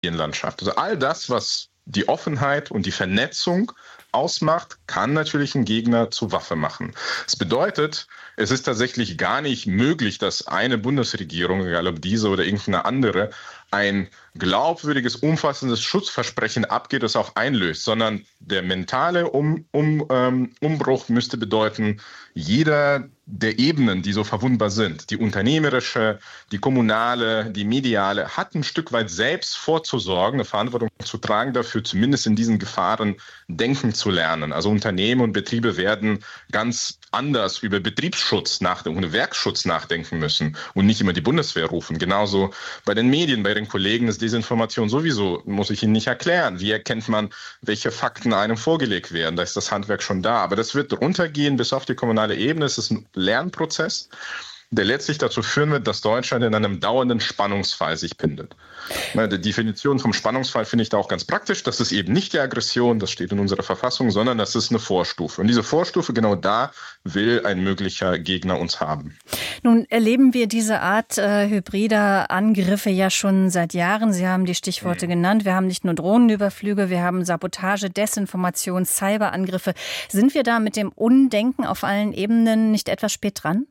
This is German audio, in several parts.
Medienlandschaft. Also all das, was die Offenheit und die Vernetzung ausmacht, kann natürlich einen Gegner zur Waffe machen. Das bedeutet, es ist tatsächlich gar nicht möglich, dass eine Bundesregierung, egal ob diese oder irgendeine andere, ein glaubwürdiges, umfassendes Schutzversprechen abgeht, das auch einlöst, sondern der mentale Umbruch müsste bedeuten, jeder der Ebenen, die so verwundbar sind, die unternehmerische, die kommunale, die mediale, hat ein Stück weit selbst vorzusorgen, eine Verantwortung zu tragen, dafür zumindest in diesen Gefahren denken zu lernen. Also Unternehmen und Betriebe werden ganz anders über Betriebsschutz nachdenken, über Werkschutz nachdenken müssen und nicht immer die Bundeswehr rufen. Genauso bei den Medien, bei den Kollegen ist Desinformation sowieso, muss ich Ihnen nicht erklären. Wie erkennt man, welche Fakten einem vorgelegt werden? Da ist das Handwerk schon da. Aber das wird runtergehen bis auf die kommunale Ebene. Es ist ein Lernprozess, der letztlich dazu führen wird, dass Deutschland in einem dauernden Spannungsfall sich bindet. Die Definition vom Spannungsfall finde ich da auch ganz praktisch. Das ist eben nicht die Aggression, das steht in unserer Verfassung, sondern das ist eine Vorstufe. Und diese Vorstufe, genau da will ein möglicher Gegner uns haben. Nun erleben wir diese Art hybrider Angriffe ja schon seit Jahren. Sie haben die Stichworte genannt. Wir haben nicht nur Drohnenüberflüge, wir haben Sabotage, Desinformation, Cyberangriffe. Sind wir da mit dem Undenken auf allen Ebenen nicht etwas spät dran?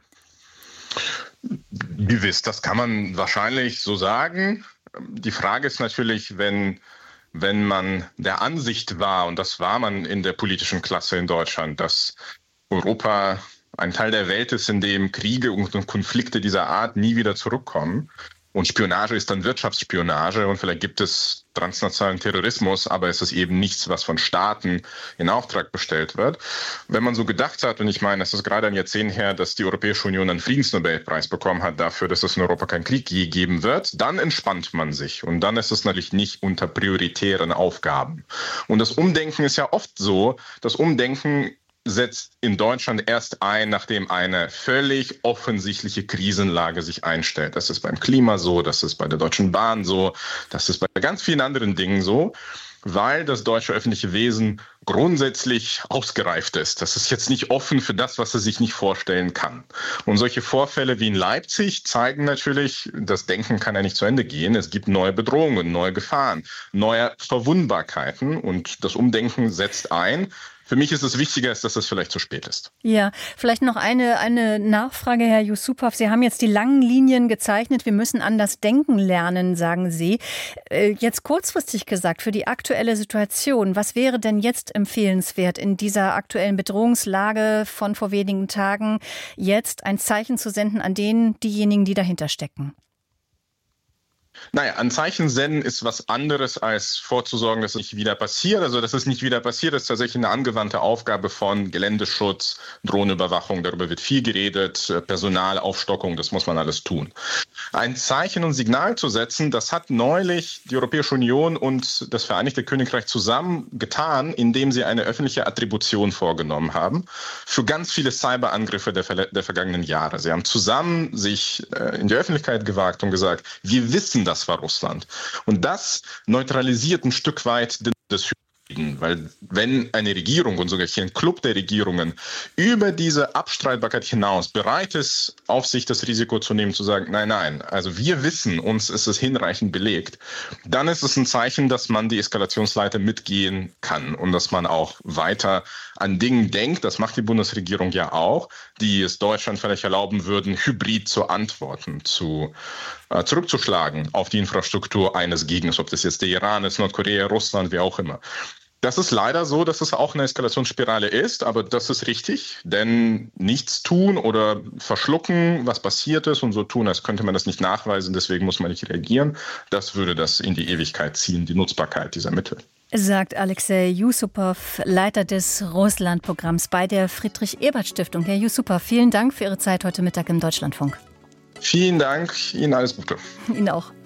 Gewiss, das kann man wahrscheinlich so sagen. Die Frage ist natürlich, wenn man der Ansicht war, und das war man in der politischen Klasse in Deutschland, dass Europa ein Teil der Welt ist, in dem Kriege und Konflikte dieser Art nie wieder zurückkommen. Und Spionage ist dann Wirtschaftsspionage und vielleicht gibt es transnationalen Terrorismus, aber es ist eben nichts, was von Staaten in Auftrag bestellt wird. Wenn man so gedacht hat, und ich meine, es ist gerade ein Jahrzehnt her, dass die Europäische Union einen Friedensnobelpreis bekommen hat dafür, dass es in Europa keinen Krieg je geben wird, dann entspannt man sich. Und dann ist es natürlich nicht unter prioritären Aufgaben. Und das Umdenken ist ja oft so, das Umdenken setzt in Deutschland erst ein, nachdem eine völlig offensichtliche Krisenlage sich einstellt. Das ist beim Klima so, das ist bei der Deutschen Bahn so, das ist bei ganz vielen anderen Dingen so, weil das deutsche öffentliche Wesen grundsätzlich ausgereift ist. Das ist jetzt nicht offen für das, was es sich nicht vorstellen kann. Und solche Vorfälle wie in Leipzig zeigen natürlich, das Denken kann ja nicht zu Ende gehen. Es gibt neue Bedrohungen, neue Gefahren, neue Verwundbarkeiten und das Umdenken setzt ein. Für mich ist es wichtiger, dass es vielleicht zu spät ist. Ja, vielleicht noch eine Nachfrage, Herr Yusupov. Sie haben jetzt die langen Linien gezeichnet. Wir müssen anders denken lernen, sagen Sie. Jetzt kurzfristig gesagt, für die aktuelle Situation, was wäre denn jetzt empfehlenswert in dieser aktuellen Bedrohungslage von vor wenigen Tagen, jetzt ein Zeichen zu senden an diejenigen, die dahinter stecken? Naja, ein Zeichen senden ist was anderes, als vorzusorgen, dass es nicht wieder passiert. Also, dass es nicht wieder passiert, ist tatsächlich eine angewandte Aufgabe von Geländeschutz, Drohnenüberwachung. Darüber wird viel geredet, Personalaufstockung, das muss man alles tun. Ein Zeichen und Signal zu setzen, das hat neulich die Europäische Union und das Vereinigte Königreich zusammen getan, indem sie eine öffentliche Attribution vorgenommen haben für ganz viele Cyberangriffe der vergangenen Jahre. Sie haben zusammen sich in die Öffentlichkeit gewagt und gesagt, wir wissen, das war Russland. Und das neutralisiert ein Stück weit das Hybriden, weil wenn eine Regierung und sogar hier ein Club der Regierungen über diese Abstreitbarkeit hinaus bereit ist, auf sich das Risiko zu nehmen, zu sagen, nein, also wir wissen, uns ist es hinreichend belegt, dann ist es ein Zeichen, dass man die Eskalationsleiter mitgehen kann und dass man auch weiter an Dingen denkt, das macht die Bundesregierung ja auch, die es Deutschland vielleicht erlauben würden, hybrid zu antworten, zurückzuschlagen auf die Infrastruktur eines Gegners, ob das jetzt der Iran ist, Nordkorea, Russland, wie auch immer. Das ist leider so, dass es auch eine Eskalationsspirale ist, aber das ist richtig, denn nichts tun oder verschlucken, was passiert ist und so tun, als könnte man das nicht nachweisen, deswegen muss man nicht reagieren, das würde das in die Ewigkeit ziehen, die Nutzbarkeit dieser Mittel. Sagt Alexei Yusupov, Leiter des Russland-Programms bei der Friedrich-Ebert-Stiftung. Herr Yusupov, vielen Dank für Ihre Zeit heute Mittag im Deutschlandfunk. Vielen Dank, Ihnen alles Gute. Ihnen auch.